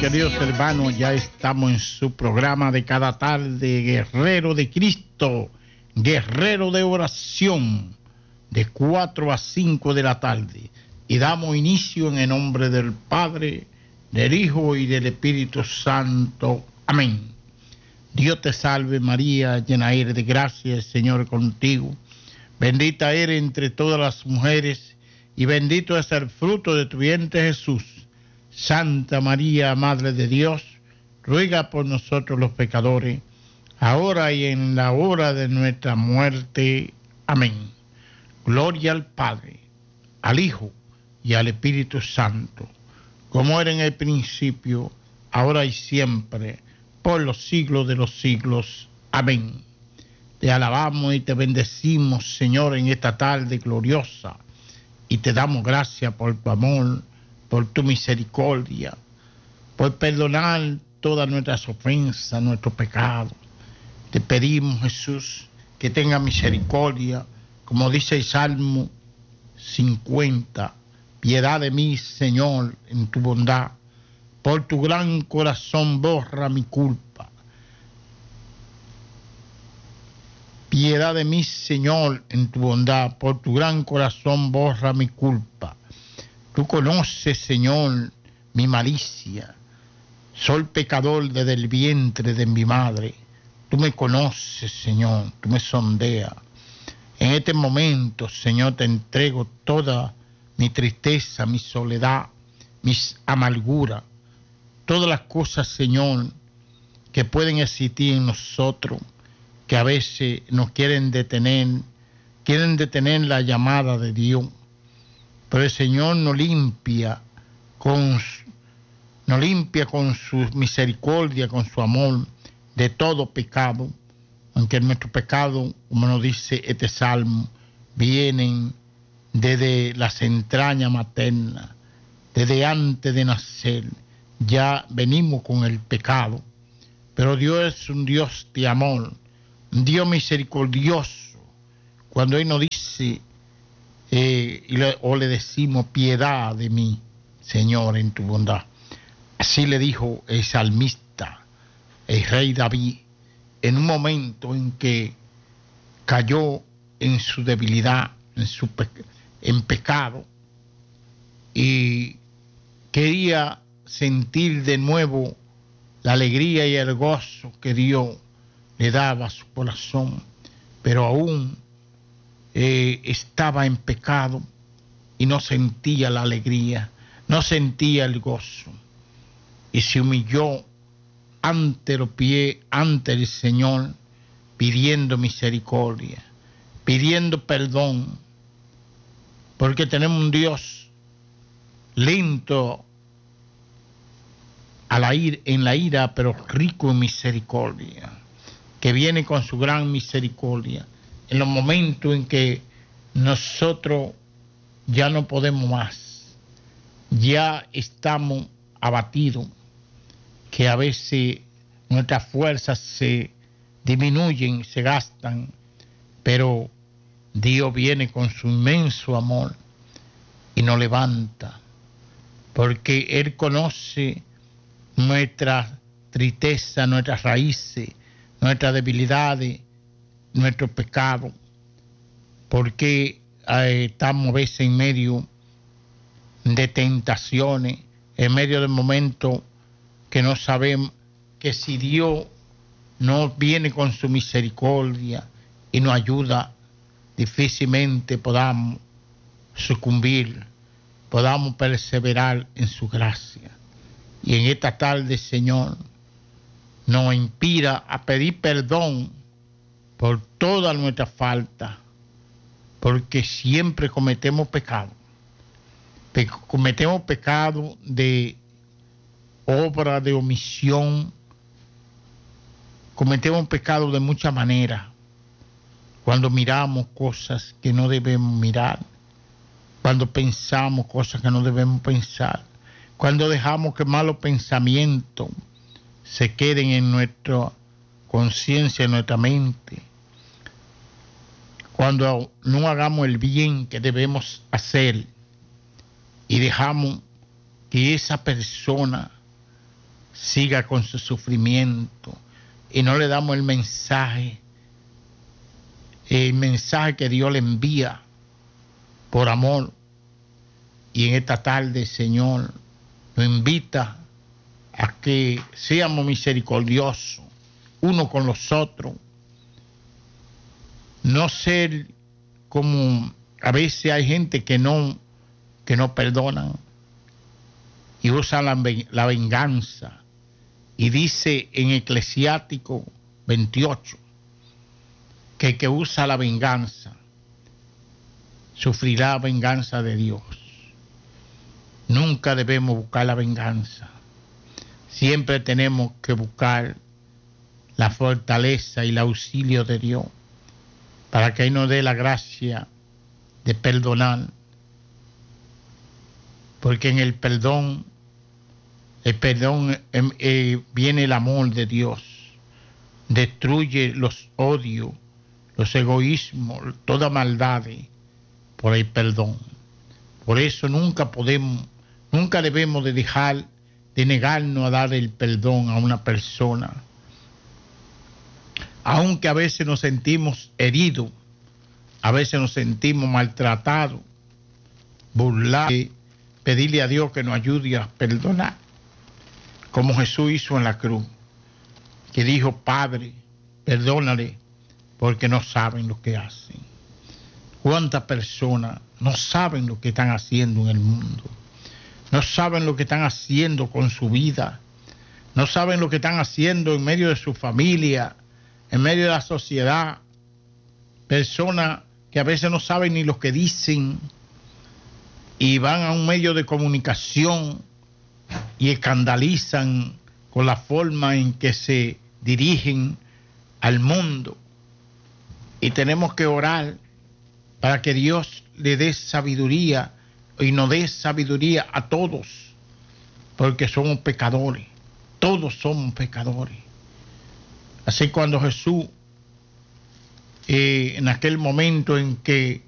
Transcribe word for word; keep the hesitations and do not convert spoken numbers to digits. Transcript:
queridos hermanos, ya estamos en su programa de cada tarde, Guerrero de Cristo, Guerrero de Oración, de cuatro a cinco de la tarde. Y damos inicio en el nombre del Padre, del Hijo y del Espíritu Santo. Amén. Dios te salve María, llena eres de gracia, el Señor es contigo. Bendita eres entre todas las mujeres y bendito es el fruto de tu vientre Jesús. Santa María, Madre de Dios, ruega por nosotros los pecadores, ahora y en la hora de nuestra muerte. Amén. Gloria al Padre, al Hijo y al Espíritu Santo, como era en el principio, ahora y siempre, por los siglos de los siglos. Amén. Te alabamos y te bendecimos, Señor, en esta tarde gloriosa, y te damos gracias por tu amor, por tu misericordia, por perdonar todas nuestras ofensas, nuestros pecados. Te pedimos, Jesús, que tenga misericordia, como dice el Salmo cincuenta, piedad de mí, Señor, en tu bondad, por tu gran corazón borra mi culpa. Piedad de mí, Señor, en tu bondad, por tu gran corazón borra mi culpa. Tú conoces, Señor, mi malicia. Soy pecador desde el vientre de mi madre. Tú me conoces, Señor, tú me sondeas. En este momento, Señor, te entrego toda mi tristeza, mi soledad, mis amarguras, todas las cosas, Señor, que pueden existir en nosotros, que a veces nos quieren detener, quieren detener la llamada de Dios. Pero el Señor nos limpia con, nos limpia con su misericordia, con su amor, de todo pecado, aunque nuestro pecado, como nos dice este salmo, vienen desde las entrañas maternas, desde antes de nacer, ya venimos con el pecado. Pero Dios es un Dios de amor, un Dios misericordioso. Cuando Él nos dice, Eh, y le, o le decimos, piedad de mí, Señor, en tu bondad. Así le dijo el salmista, el rey David, en un momento en que cayó en su debilidad, en, su pe en pecado, y quería sentir de nuevo la alegría y el gozo que Dios le daba a su corazón, pero aún Eh, estaba en pecado y no sentía la alegría, no sentía el gozo, y se humilló ante los pies, ante el Señor, pidiendo misericordia, pidiendo perdón, porque tenemos un Dios lento a la ira, en la ira, pero rico en misericordia, que viene con su gran misericordia en los momentos en que nosotros ya no podemos más, ya estamos abatidos, que a veces nuestras fuerzas se disminuyen, se gastan, pero Dios viene con su inmenso amor y nos levanta, porque Él conoce nuestra tristeza, nuestras raíces, nuestras debilidades, nuestro pecado, porque eh, estamos a veces en medio de tentaciones, en medio de momentos que no sabemos, que si Dios no viene con su misericordia y nos ayuda, difícilmente podamos sucumbir, podamos perseverar en su gracia. Y en esta tarde, Señor, nos inspira a pedir perdón por toda nuestra falta, porque siempre cometemos pecado. Pe cometemos pecado de obra, de omisión, cometemos pecado de muchas maneras. Cuando miramos cosas que no debemos mirar, cuando pensamos cosas que no debemos pensar, cuando dejamos que malos pensamientos se queden en nuestra conciencia, en nuestra mente, cuando no hagamos el bien que debemos hacer y dejamos que esa persona siga con su sufrimiento y no le damos el mensaje, el mensaje que Dios le envía por amor. Y en esta tarde, Señor, nos invita a que seamos misericordiosos uno con los otros, no ser como a veces hay gente que no, que no perdonan y usan la, la venganza. Y dice en Eclesiástico veintiocho que el que usa la venganza sufrirá venganza de Dios. Nunca debemos buscar la venganza. Siempre tenemos que buscar la fortaleza y el auxilio de Dios para que Él nos dé la gracia de perdonar. Porque en el perdón, el perdón eh, eh, viene el amor de Dios. Destruye los odios, los egoísmos, toda maldad por el perdón. Por eso nunca podemos, nunca debemos de dejar de negarnos a dar el perdón a una persona. Aunque a veces nos sentimos heridos, a veces nos sentimos maltratados, burlados, pedirle a Dios que nos ayude a perdonar, como Jesús hizo en la cruz, que dijo: Padre, perdónale, porque no saben lo que hacen. ¿Cuántas personas no saben lo que están haciendo en el mundo? No saben lo que están haciendo con su vida, no saben lo que están haciendo en medio de su familia, en medio de la sociedad. Personas que a veces no saben ni lo que dicen y van a un medio de comunicación y escandalizan con la forma en que se dirigen al mundo. Y tenemos que orar para que Dios le dé sabiduría y nos dé sabiduría a todos, porque somos pecadores, todos somos pecadores. Así cuando Jesús, eh, en aquel momento en que